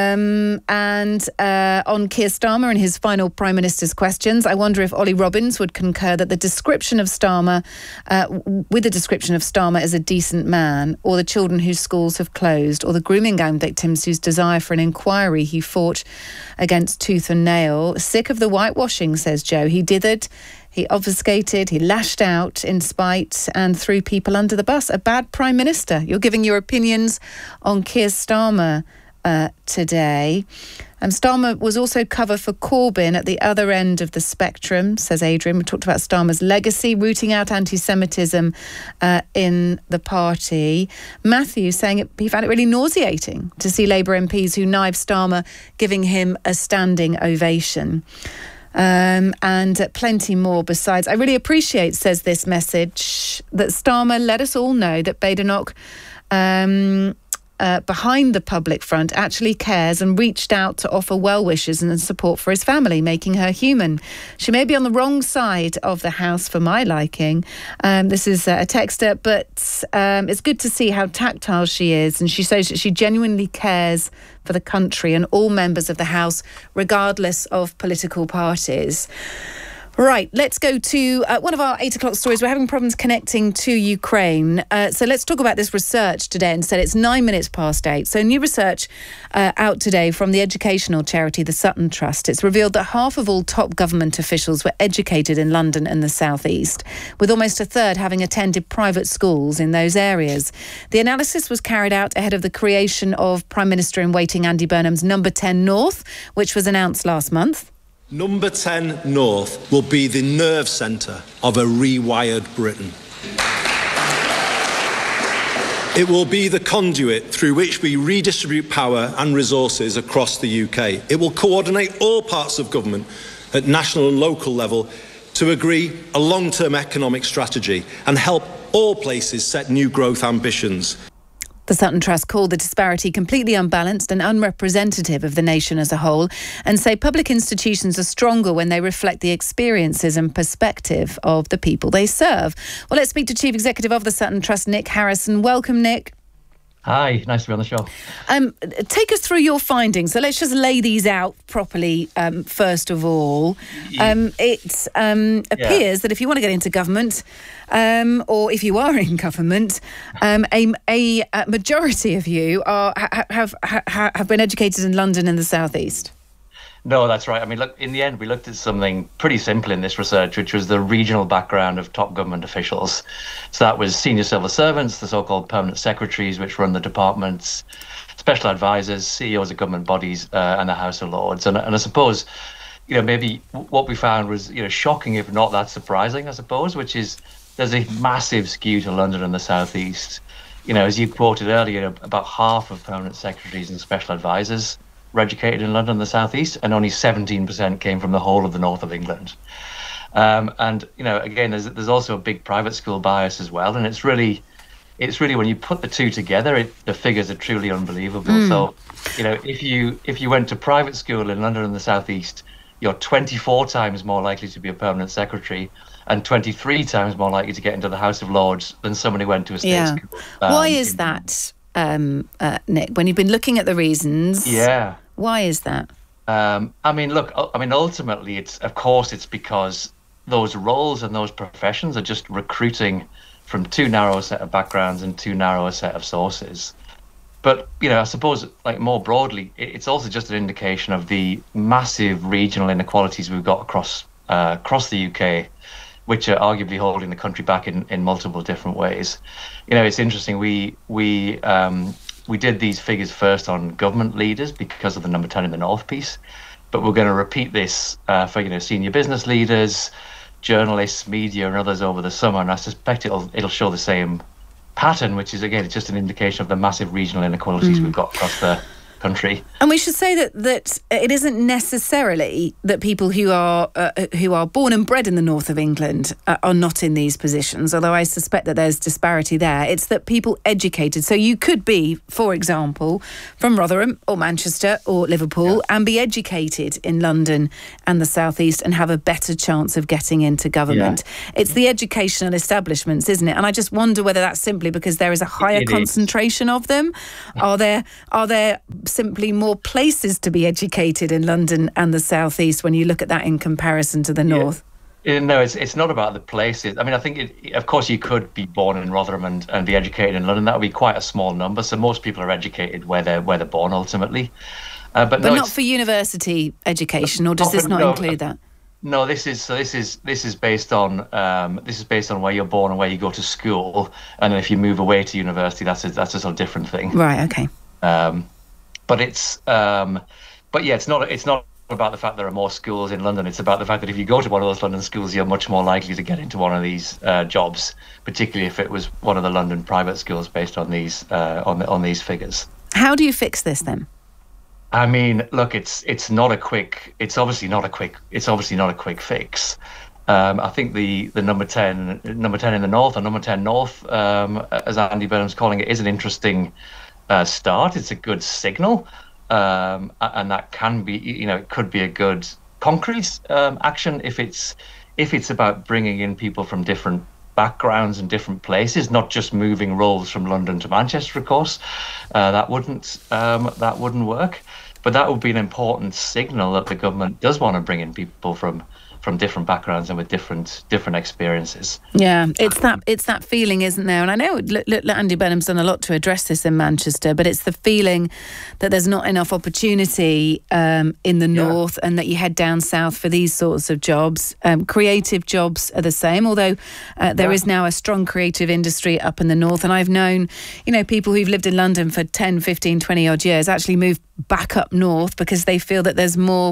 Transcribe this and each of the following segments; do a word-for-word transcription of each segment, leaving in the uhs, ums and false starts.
Um, and uh, on Keir Starmer and his final Prime Minister's questions, I wonder if Ollie Robbins would concur that the description of Starmer, uh, with the description of Starmer as a decent man, or the children whose schools have closed, or the grooming gang victims whose desire for an inquiry he fought against tooth and nail. Sick of the whitewashing, says Joe. He dithered, he obfuscated, he lashed out in spite and threw people under the bus. A bad Prime Minister. You're giving your opinions on Keir Starmer uh, today. Um, Starmer was also cover for Corbyn at the other end of the spectrum, says Adrian. We talked about Starmer's legacy, rooting out anti-Semitism uh, in the party. Matthew saying it, he found it really nauseating to see Labour M Ps who knife Starmer giving him a standing ovation. Um, and uh, plenty more besides. I really appreciate, says this message, that Starmer let us all know that Badenoch, um, uh, behind the public front, actually cares and reached out to offer well wishes and support for his family, making her human. She may be on the wrong side of the house for my liking. Um, this is uh, a texter, but um, it's good to see how tactile she is. And she says that she genuinely cares for the country and all members of the House, regardless of political parties. Right, let's go to uh, one of our eight o'clock stories. We're having problems connecting to Ukraine. Uh, so let's talk about this research today. Instead, it's nine minutes past eight. So new research uh, out today from the educational charity, the Sutton Trust. It's revealed that half of all top government officials were educated in London and the South East, with almost a third having attended private schools in those areas. The analysis was carried out ahead of the creation of Prime Minister-in-Waiting Andy Burnham's Number ten North, which was announced last month. Number ten North will be the nerve centre of a rewired Britain. It will be the conduit through which we redistribute power and resources across the U K. It will coordinate all parts of government at national and local level to agree a long-term economic strategy and help all places set new growth ambitions. The Sutton Trust called the disparity completely unbalanced and unrepresentative of the nation as a whole, and say public institutions are stronger when they reflect the experiences and perspective of the people they serve. Well, let's speak to Chief Executive of the Sutton Trust, Nick Harrison. Welcome, Nick. Hi, nice to be on the show. Um, take us through your findings. So let's just lay these out properly, um, first of all. Um, it um, appears yeah. that if you want to get into government, um, or if you are in government, um, a, a, a majority of you are have, have, have been educated in London and the South East. No, that's right. I mean, look, in the end, we looked at something pretty simple in this research, which was the regional background of top government officials. So that was senior civil servants, the so-called permanent secretaries, which run the departments, special advisors, C E Os of government bodies, uh, and the House of Lords. And, and I suppose, you know, maybe what we found was, you know, shocking, if not that surprising, I suppose, which is there's a massive skew to London and the South East. You know, as you quoted earlier, about half of permanent secretaries and special advisors were educated in London and the South East, and only seventeen percent came from the whole of the north of England. Um, and, you know, again, there's there's also a big private school bias as well. And it's really, it's really when you put the two together, it, the figures are truly unbelievable. Mm. So, you know, if you if you went to private school in London and the South East, you're twenty-four times more likely to be a permanent secretary and twenty-three times more likely to get into the House of Lords than somebody who went to a state yeah. school. Um, Why is that? Um, uh, Nick, when you've been looking at the reasons, yeah, why is that? Um, I mean, look, I mean, ultimately, it's of course it's because those roles and those professions are just recruiting from too narrow a set of backgrounds and too narrow a set of sources. But, you know, I suppose, like more broadly, it's also just an indication of the massive regional inequalities we've got across uh, across the U K, which are arguably holding the country back in, in multiple different ways. You know, it's interesting. We we um, we did these figures first on government leaders because of the Number ten in the North piece, but we're going to repeat this uh, for you know senior business leaders, journalists, media, and others over the summer. And I suspect it'll it'll show the same pattern, which is again it's just an indication of the massive regional inequalities mm. we've got across the country. And we should say that that it isn't necessarily that people who are uh, who are born and bred in the north of England uh, are not in these positions, although I suspect that there's disparity there. It's that people educated. So you could be, for example, from Rotherham or Manchester or Liverpool yeah. and be educated in London and the South East and have a better chance of getting into government. Yeah. It's the educational establishments, isn't it? And I just wonder whether that's simply because there is a higher it concentration is. of them. Are there are there simply more places to be educated in London and the South East when you look at that in comparison to the Yeah. North? No, it's it's not about the places. I mean, I think, it, of course, you could be born in Rotherham and, and be educated in London. That would be quite a small number. So most people are educated where they're where they're born ultimately. Uh, but But no, not it's, for university education, or does often- this not no, include that? No, this is so. This is this is based on um, this is based on where you're born and where you go to school, and then if you move away to university, that's a, that's a sort of different thing. Right. Okay. Um, but it's um, but yeah, it's not it's not about the fact there are more schools in London. It's about the fact that if you go to one of those London schools, you're much more likely to get into one of these uh, jobs, particularly if it was one of the London private schools based on these uh, on the, on these figures. How do you fix this then? I mean, look, it's it's not a quick. It's obviously not a quick. It's obviously not a quick fix. Um, I think the the number ten number ten in the north, or number ten north, um, as Andy Burnham's calling it, is an interesting uh, start. It's a good signal, um, and that can be, you know, it could be a good concrete um, action if it's if it's about bringing in people from different backgrounds and different places, not just moving roles from London to Manchester. Of course, uh, that wouldn't um, that wouldn't work. But that would be an important signal that the government does want to bring in people from from different backgrounds and with different different experiences. Yeah, it's that it's that feeling, isn't there? And I know look, look, Andy Burnham's done a lot to address this in Manchester, but it's the feeling that there's not enough opportunity um, in the Yeah. north, and that you head down south for these sorts of jobs. Um, creative jobs are the same, although uh, there Yeah. is now a strong creative industry up in the north. And I've known, you know, people who've lived in London for ten, fifteen, twenty odd years actually move back up north because they feel that there's more.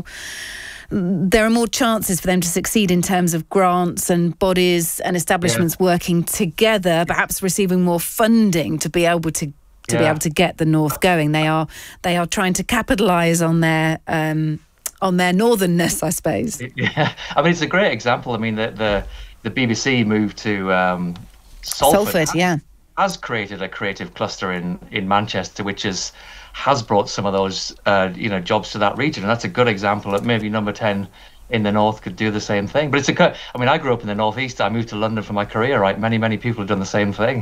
There are more chances for them to succeed in terms of grants and bodies and establishments working together, perhaps receiving more funding to be able to to be Yeah. able to get the north going. They are they are trying to capitalise on their um, on their northernness, I suppose. Yeah, I mean, it's a great example. I mean, the the, the B B C moved to um, Salford. Salford, yeah. Has created a creative cluster in, in Manchester, which is has brought some of those uh, you know jobs to that region, and that's a good example that maybe number ten in the north could do the same thing. But it's a co- I mean, I grew up in the northeast. I moved to London for my career. Right, many many people have done the same thing.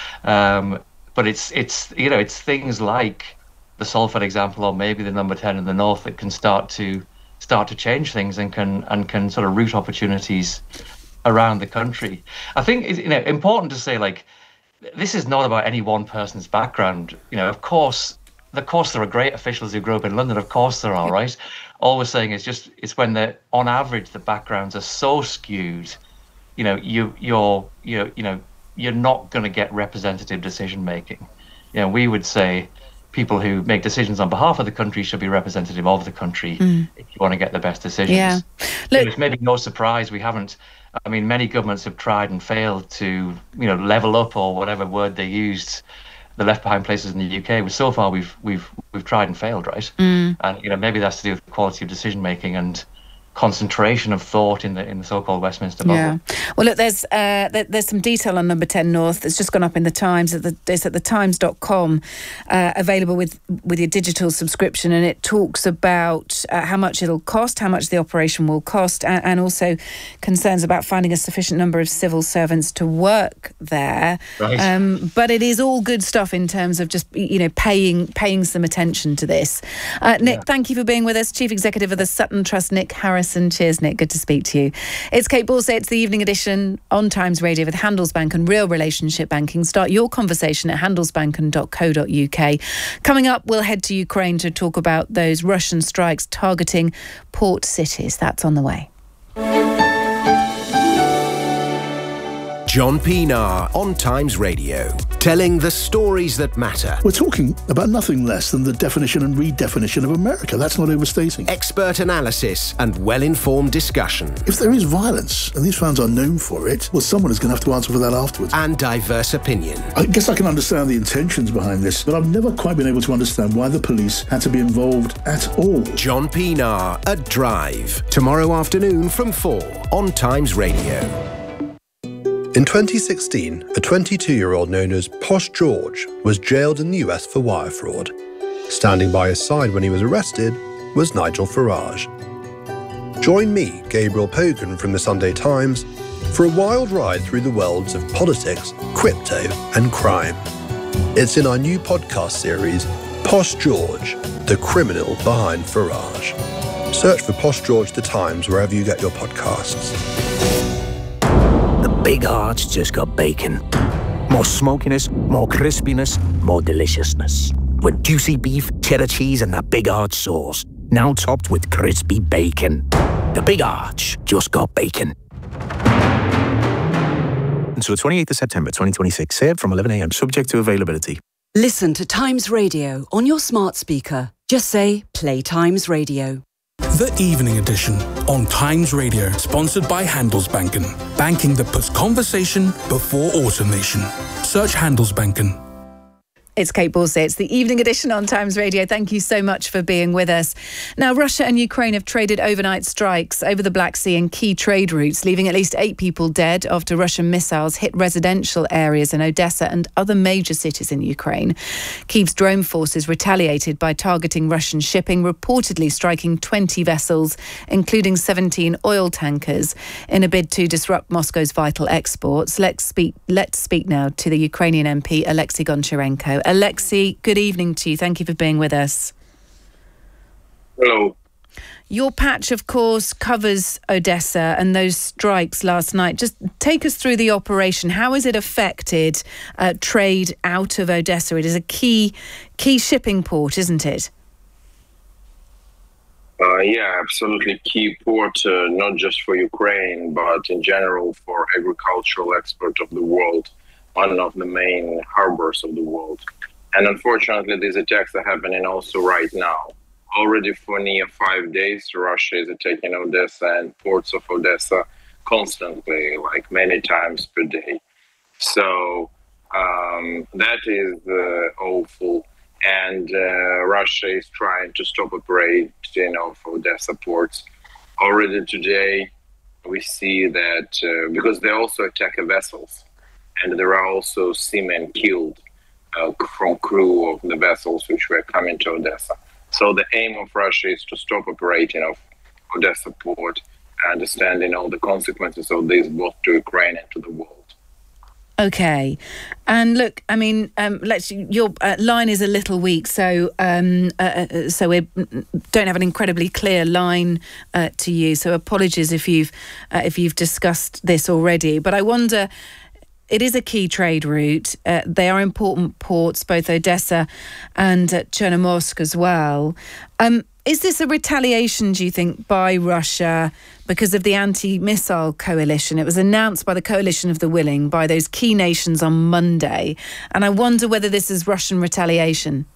Um, but it's it's you know it's things like the Salford example, or maybe the number ten in the north, that can start to start to change things and can and can sort of route opportunities around the country. I think it's, you know important to say, like, this is not about any one person's background. You know, of course, of course, there are great officials who grew up in London. Of course, there are, right? All we're saying is just it's when the, on average, the backgrounds are so skewed. You know, you you're you know you know you're not going to get representative decision making. You know, we would say people who make decisions on behalf of the country should be representative of the country mm. if you want to get the best decisions. Yeah. Look, so it's maybe no surprise we haven't. I mean, many governments have tried and failed to, you know, level up, or whatever word they used, the left behind places in the U K. But so far, we've we've we've tried and failed, right? Mm. And you know, maybe that's to do with the quality of decision making and concentration of thought in the in the so-called Westminster bubble. Yeah. Well, look, there's uh, there, there's some detail on number ten North that's just gone up in the Times. At the, it's at the times dot com, uh, available with with your digital subscription, and it talks about uh, how much it'll cost, how much the operation will cost, and, and also concerns about finding a sufficient number of civil servants to work there. Right. Um, but it is all good stuff in terms of just, you know, paying paying some attention to this. Uh, Nick, yeah. Thank you for being with us, Chief Executive of the Sutton Trust, Nick Harrison. Cheers, Nick. Good to speak to you. It's Kate Borsay. It's the evening edition on Times Radio with Handelsbanken and Real Relationship Banking. Start your conversation at handelsbanken dot co dot uk. Coming up, we'll head to Ukraine to talk about those Russian strikes targeting port cities. That's on the way. John Pienaar on Times Radio, telling the stories that matter. We're talking about nothing less than the definition and redefinition of America. That's not overstating. Expert analysis and well-informed discussion. If there is violence, and these fans are known for it, well, someone is going to have to answer for that afterwards. And diverse opinion. I guess I can understand the intentions behind this, but I've never quite been able to understand why the police had to be involved at all. John Pienaar at Drive, tomorrow afternoon from four on Times Radio. In twenty sixteen, a twenty-two-year-old known as Posh George was jailed in the U S for wire fraud. Standing by his side when he was arrested was Nigel Farage. Join me, Gabriel Pogan from the Sunday Times, for a wild ride through the worlds of politics, crypto and crime. It's in our new podcast series, Posh George, the criminal behind Farage. Search for Posh George The Times wherever you get your podcasts. The Big Arch just got bacon. More smokiness, more crispiness, more deliciousness. With juicy beef, cheddar cheese and that Big Arch sauce. Now topped with crispy bacon. The Big Arch just got bacon. Until the twenty-eighth of September twenty twenty-six, served from eleven a m, subject to availability. Listen to Times Radio on your smart speaker. Just say, play Times Radio. The Evening Edition on Times Radio, sponsored by Handelsbanken. Banking that puts conversation before automation. Search Handelsbanken. It's Kate Borsey. It's the Evening Edition on Times Radio. Thank you so much for being with us. Now, Russia and Ukraine have traded overnight strikes over the Black Sea and key trade routes, leaving at least eight people dead after Russian missiles hit residential areas in Odessa and other major cities in Ukraine. Kyiv's drone forces retaliated by targeting Russian shipping, reportedly striking twenty vessels, including seventeen oil tankers, in a bid to disrupt Moscow's vital exports. Let's speak, let's speak now to the Ukrainian M P, Alexei Goncharenko. Alexei, good evening to you. Thank you for being with us. Hello. Your patch, of course, covers Odessa and those strikes last night. Just take us through the operation. How has it affected uh, trade out of Odessa? It is a key, key shipping port, isn't it? Uh, yeah, absolutely key port, uh, not just for Ukraine, but in general for agricultural export of the world. One of the main harbors of the world. And unfortunately, these attacks are happening also right now. Already for near five days, Russia is attacking Odessa and ports of Odessa constantly, like many times per day. So um, that is uh, awful. And uh, Russia is trying to stop operating of Odessa ports. Already today, we see that uh, because they also attack vessels. And there are also seamen killed uh, from crew of the vessels which were coming to Odessa. So the aim of Russia is to stop operating of Odessa port, understanding all the consequences of this both to Ukraine and to the world. Okay. And look, I mean, um, let's your uh, line is a little weak, so um, uh, so we don't have an incredibly clear line uh, to you. So apologies if you've uh, if you've discussed this already. But I wonder. It is a key trade route. Uh, they are important ports, both Odessa and uh, Chernomorsk as well. Um, is this a retaliation, do you think, by Russia because of the anti-missile coalition? It was announced by the Coalition of the Willing, by those key nations on Monday. And I wonder whether this is Russian retaliation.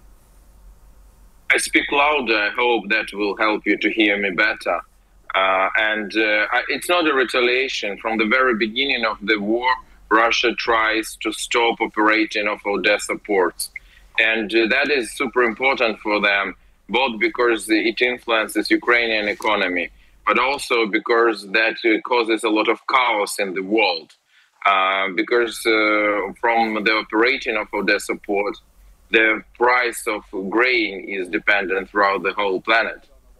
I speak louder. I hope that will help you to hear me better. Uh, and uh, I, it's not a retaliation. From the very beginning of the war, Russia tries to stop operating of Odessa ports. And uh, that is super important for them, both because it influences Ukrainian economy, but also because that uh, causes a lot of chaos in the world. Uh, because uh, from the operating of Odessa port, the price of grain is dependent throughout the whole planet.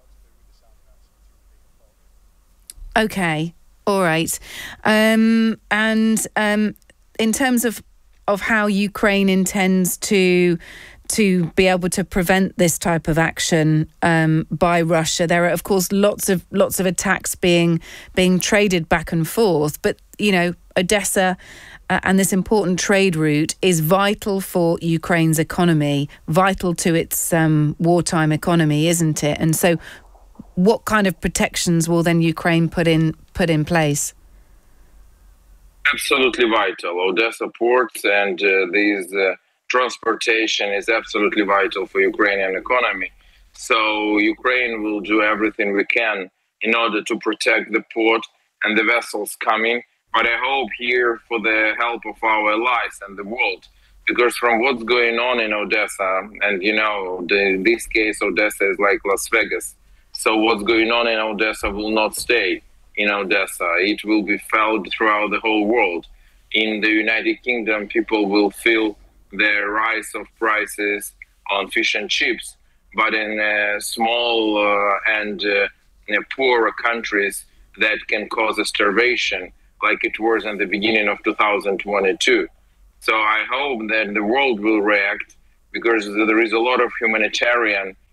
Okay. All right. Um, and um, in terms of, of how Ukraine intends to to be able to prevent this type of action um, by Russia, there are, of course, lots of lots of attacks being being traded back and forth. But, you know, Odessa uh, and this important trade route is vital for Ukraine's economy, vital to its um, wartime economy, isn't it? And so what kind of protections will then Ukraine put in put in place? Absolutely vital. Odessa ports and uh, these uh, transportation is absolutely vital for Ukrainian economy. So Ukraine will do everything we can in order to protect the port and the vessels coming. But I hope here for the help of our allies and the world, because from what's going on in Odessa, and you know, the, in this case, Odessa is like Las Vegas. So what's going on in Odessa will not stay in Odessa. It will be felt throughout the whole world. In the United Kingdom, people will feel the rise of prices on fish and chips. But in uh, small uh, and uh, poorer countries, that can cause a starvation, like it was in the beginning of two thousand twenty-two. So I hope that the world will react, because there is a lot of humanitarian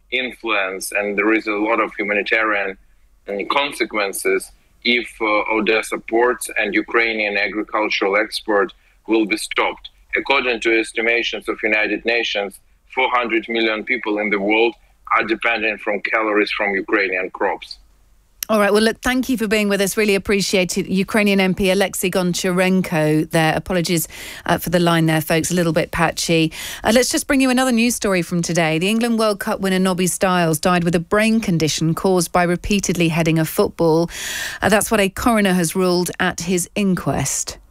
influence, and there is a lot of humanitarian consequences if uh, Odessa port and Ukrainian agricultural export will be stopped. According to estimations of United Nations, four hundred million people in the world are dependent from calories from Ukrainian crops. All right. Well, look, thank you for being with us. Really appreciate it. Ukrainian M P Alexei Goncharenko there. Apologies uh, for the line there, folks. A little bit patchy. Uh, let's just bring you another news story from today. The England World Cup winner Nobby Stiles died with a brain condition caused by repeatedly heading a football. Uh, that's what a coroner has ruled at his inquest.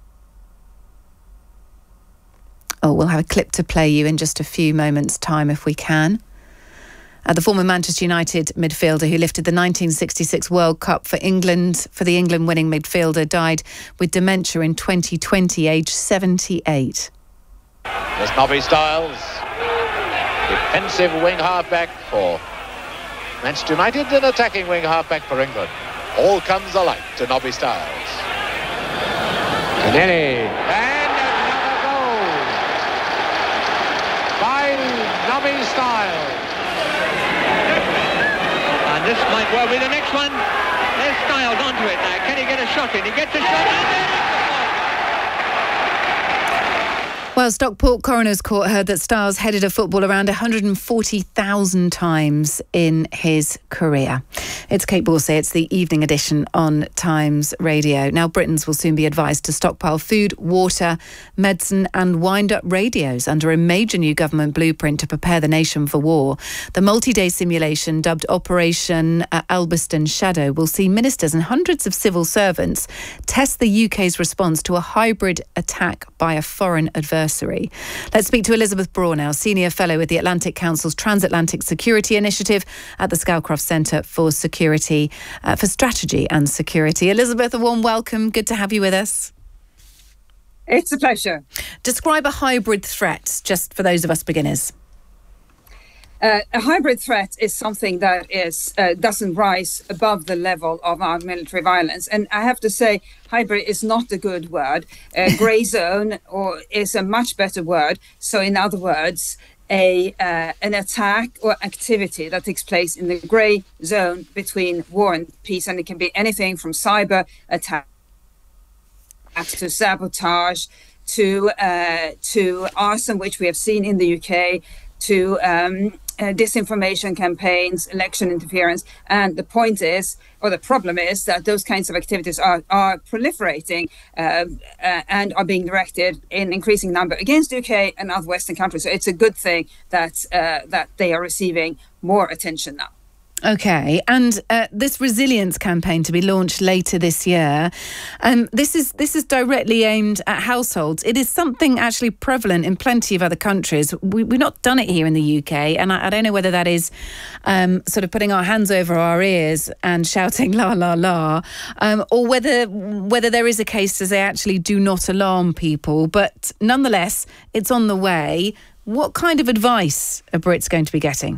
Oh, we'll have a clip to play you in just a few moments' time if we can. Uh, the former Manchester United midfielder who lifted the nineteen sixty-six World Cup for England, for the England winning midfielder, died with dementia in twenty twenty, aged seventy-eight. There's Nobby Stiles, defensive wing half-back for Manchester United and attacking wing half-back for England. All comes alike to Nobby Stiles. Canelli, and another goal by Nobby Stiles. And this might well be the next one. There's Stiles onto it now. Can he get a shot in? He gets a shot in. Well, Stockport Coroner's Court heard that Stiles headed a football around one hundred forty thousand times in his career. It's Kate Borsay. It's the evening edition on Times Radio. Now, Britons will soon be advised to stockpile food, water, medicine and wind-up radios under a major new government blueprint to prepare the nation for war. The multi-day simulation, dubbed Operation uh, Elbiston Shadow, will see ministers and hundreds of civil servants test the U K's response to a hybrid attack by a foreign adversary. Let's speak to Elizabeth Braw now, Senior Fellow with the Atlantic Council's Transatlantic Security Initiative at the Scowcroft Centre for Security, uh, for Strategy and Security. Elizabeth, a warm welcome. Good to have you with us. It's a pleasure. Describe a hybrid threat, just for those of us beginners. Uh, a hybrid threat is something that is uh, doesn't rise above the level of our military violence. And I have to say, hybrid is not a good word. Uh, grey zone or is a much better word. So in other words, a uh, an attack or activity that takes place in the grey zone between war and peace. And it can be anything from cyber attacks to sabotage to, uh, to arson, which we have seen in the U K, to um, uh, disinformation campaigns, election interference. And the point is, or the problem is, that those kinds of activities are, are proliferating uh, uh, and are being directed in increasing number against the U K and other Western countries. So it's a good thing that uh, that they are receiving more attention now. Okay, and uh, this resilience campaign to be launched later this year, um, this is this is directly aimed at households. It is something actually prevalent in plenty of other countries. We, we've not done it here in the U K, and I, I don't know whether that is um, sort of putting our hands over our ears and shouting la la la, um, or whether whether there is a case to say actually do not alarm people. But nonetheless, it's on the way. What kind of advice are Brits going to be getting?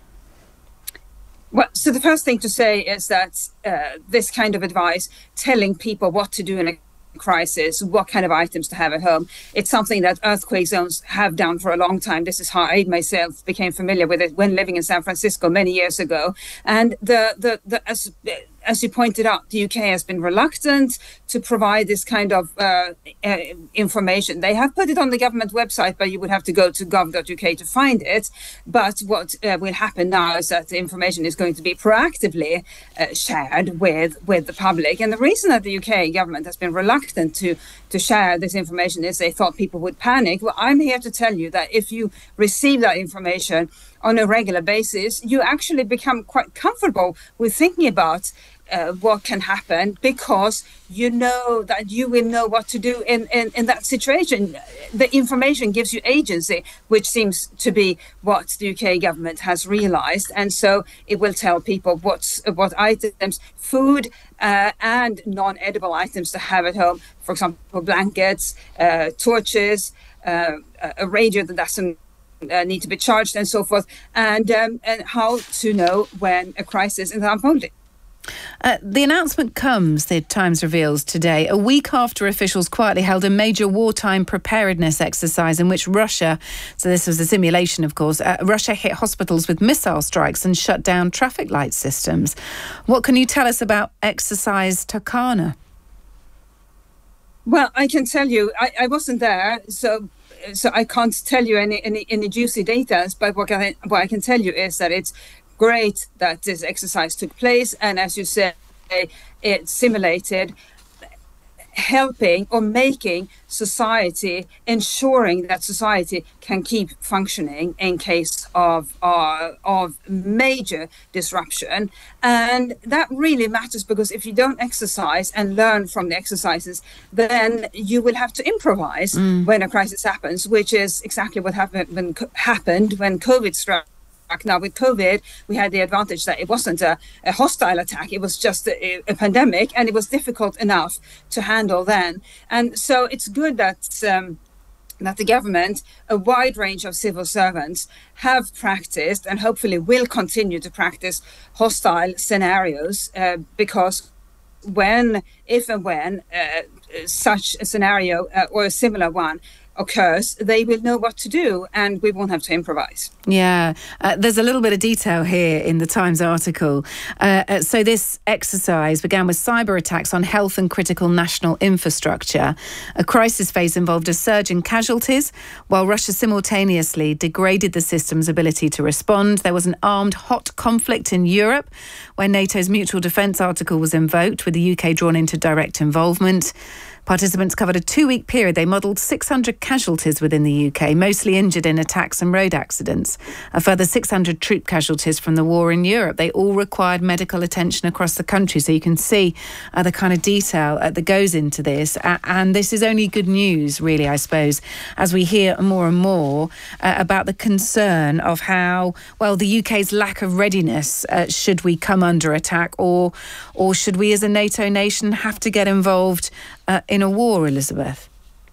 Well, so the first thing to say is that uh, this kind of advice, telling people what to do in a crisis, what kind of items to have at home, it's something that earthquake zones have done for a long time. This is how I myself became familiar with it when living in San Francisco many years ago. And the the, the as as you pointed out, the U K has been reluctant to provide this kind of uh, uh, information. They have put it on the government website, but you would have to go to gov dot U K to find it. But what uh, will happen now is that the information is going to be proactively uh, shared with, with the public. And the reason that the U K government has been reluctant to, to share this information is they thought people would panic. Well, I'm here to tell you that if you receive that information on a regular basis, you actually become quite comfortable with thinking about Uh, what can happen, because you know that you will know what to do in, in, in that situation. The information gives you agency, which seems to be what the U K government has realized. And so it will tell people what's, what items, food uh, and non-edible items to have at home. For example, blankets, uh, torches, uh, a radio that doesn't uh, need to be charged and so forth, and, um, and how to know when a crisis is unfolding. Uh, the announcement comes, the Times reveals today, a week after officials quietly held a major wartime preparedness exercise in which Russia, so this was a simulation of course, uh, Russia hit hospitals with missile strikes and shut down traffic light systems. What can you tell us about Exercise Turkana? Well, I can tell you, I, I wasn't there, so so I can't tell you any, any, any juicy data, but what I, what I can tell you is that it's great that this exercise took place, and as you say, it simulated helping or making society, ensuring that society can keep functioning in case of uh, of major disruption. And that really matters, because if you don't exercise and learn from the exercises, then you will have to improvise mm. when a crisis happens, which is exactly what happened when happened when COVID struck. Now with COVID, we had the advantage that it wasn't a, a hostile attack. It was just a, a pandemic, and it was difficult enough to handle then. And so it's good that um, that the government, a wide range of civil servants, have practiced and hopefully will continue to practice hostile scenarios, uh, because when, if and when uh, such a scenario uh, or a similar one occurs, they will know what to do, and we won't have to improvise. Yeah, uh, there's a little bit of detail here in the Times article. Uh, uh, so this exercise began with cyber attacks on health and critical national infrastructure. A crisis phase involved a surge in casualties, while Russia simultaneously degraded the system's ability to respond. There was an armed hot conflict in Europe, where NATO's mutual defence article was invoked, with the U K drawn into direct involvement. Participants covered a two-week period. They modelled six hundred casualties within the U K, mostly injured in attacks and road accidents. A further six hundred troop casualties from the war in Europe. They all required medical attention across the country. So you can see uh, the kind of detail uh, that goes into this. Uh, and this is only good news, really, I suppose, as we hear more and more uh, about the concern of how, well, the U K's lack of readiness, uh, should we come under attack, or, or should we as a NATO nation have to get involved Uh, in a war, Elizabeth?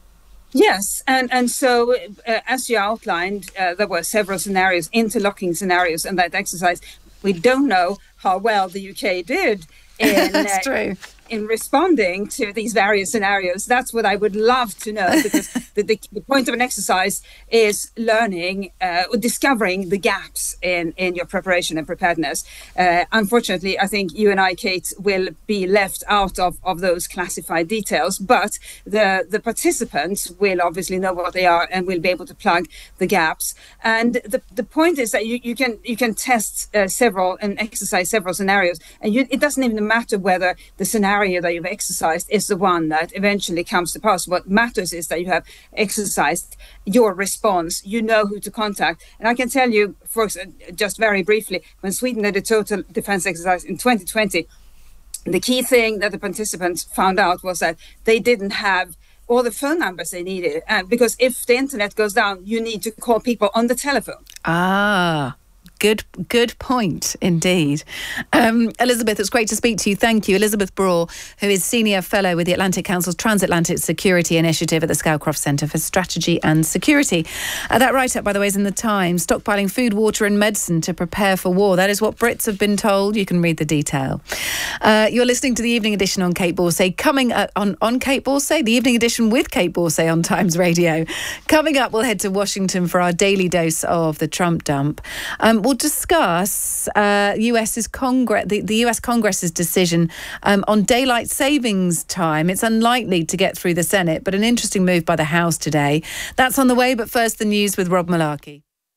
Yes, and, and so uh, as you outlined, uh, there were several scenarios, interlocking scenarios in that exercise. We don't know how well the U K did in, That's uh, true. in responding to these various scenarios. That's what I would love to know, because the, the, the point of an exercise is learning uh, or discovering the gaps in, in your preparation and preparedness. Uh, unfortunately, I think you and I, Kate, will be left out of, of those classified details, but the, the participants will obviously know what they are and will be able to plug the gaps. And the, the point is that you, you can you can test uh, several and exercise several scenarios, and you, it doesn't even matter whether the scenario that you've exercised is the one that eventually comes to pass. What matters is that you have exercised your response. You know who to contact. And I can tell you, for just very briefly, when Sweden did a total defense exercise in twenty twenty, the key thing that the participants found out was that they didn't have all the phone numbers they needed. Uh, because if the internet goes down, you need to call people on the telephone. Ah. Good good point, indeed. Um, Elizabeth, it's great to speak to you. Thank you. Elizabeth Braw, who is Senior Fellow with the Atlantic Council's Transatlantic Security Initiative at the Scowcroft Centre for Strategy and Security. Uh, that write-up, by the way, is in the Times. Stockpiling food, water and medicine to prepare for war. That is what Brits have been told. You can read the detail. Uh, you're listening to the Evening Edition on Kate Borsay. Coming up on, on Kate Borsay, the Evening Edition with Kate Borsay on Times Radio. Coming up, we'll head to Washington for our daily dose of the Trump dump. Um, we'll discuss uh, US's Congress, the, the U S Congress's decision um, on daylight savings time. It's unlikely to get through the Senate, but an interesting move by the House today. That's on the way, but first the news with Rob Malarkey.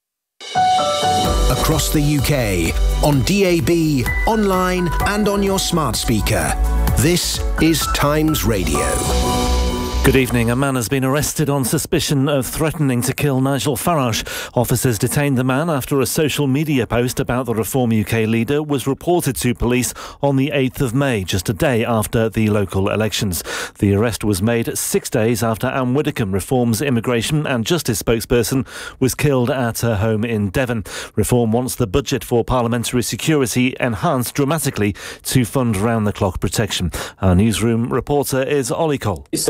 Across the U K, on D A B, online and on your smart speaker. This is Times Radio. Good evening. A man has been arrested on suspicion of threatening to kill Nigel Farage. Officers detained the man after a social media post about the Reform U K leader was reported to police on the eighth of May, just a day after the local elections. The arrest was made six days after Anne Widdecombe, Reform's immigration and justice spokesperson, was killed at her home in Devon. Reform wants the budget for parliamentary security enhanced dramatically to fund round-the-clock protection. Our newsroom reporter is Ollie Cole. So Nigel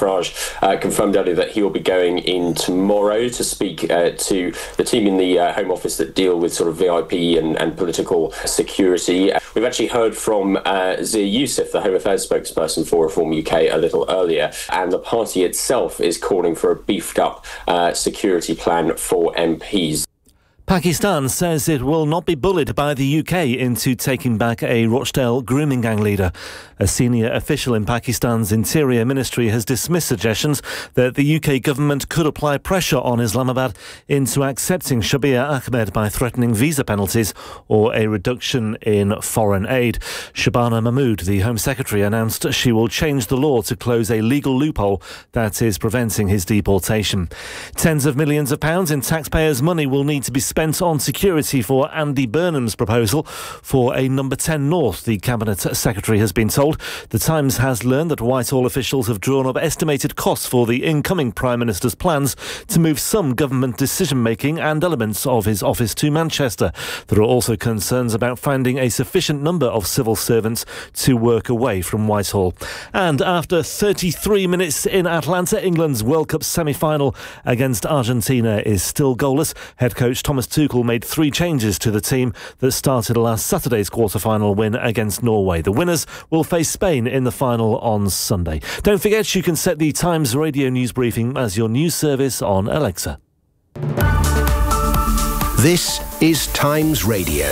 Farage uh, confirmed earlier that he will be going in tomorrow to speak uh, to the team in the uh, Home Office that deal with sort of V I P and, and political security. We've actually heard from uh, Zia Youssef, the Home Affairs spokesperson for Reform U K, a little earlier, and the party itself is calling for a beefed up uh, security plan for M Ps. Pakistan says it will not be bullied by the U K into taking back a Rochdale grooming gang leader. A senior official in Pakistan's Interior Ministry has dismissed suggestions that the U K government could apply pressure on Islamabad into accepting Shabir Ahmed by threatening visa penalties or a reduction in foreign aid. Shabana Mahmood, the Home Secretary, announced she will change the law to close a legal loophole that is preventing his deportation. Tens of millions of pounds in taxpayers' money will need to be spent on security for Andy Burnham's proposal for a number ten North, the Cabinet Secretary has been told. The Times has learned that Whitehall officials have drawn up estimated costs for the incoming Prime Minister's plans to move some government decision-making and elements of his office to Manchester. There are also concerns about finding a sufficient number of civil servants to work away from Whitehall. And after thirty-three minutes in Atlanta, England's World Cup semi-final against Argentina is still goalless. Head coach Thomas Tuchel made three changes to the team that started last Saturday's quarter-final win against Norway. The winners will face Spain in the final on Sunday. Don't forget you can set the Times Radio News Briefing as your news service on Alexa. This is Times Radio.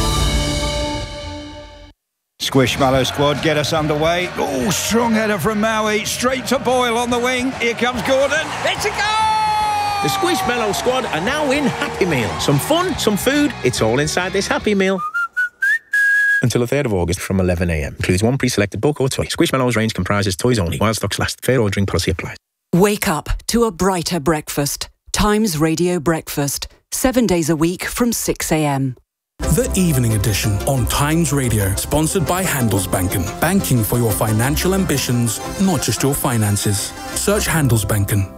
Squishmallow squad get us underway. Oh, strong header from Maui. Straight to Boyle on the wing. Here comes Gordon. It's a goal! The Squishmallow squad are now in Happy Meal. Some fun, some food. It's all inside this Happy Meal. Until the third of August from eleven a m. Includes one pre-selected book or toy. Squishmallows range comprises toys only. While stocks last. Fair ordering policy applies. Wake up to a brighter breakfast. Times Radio Breakfast. Seven days a week from six a m. The Evening Edition on Times Radio, sponsored by Handelsbanken. Banking for your financial ambitions, not just your finances. Search Handelsbanken.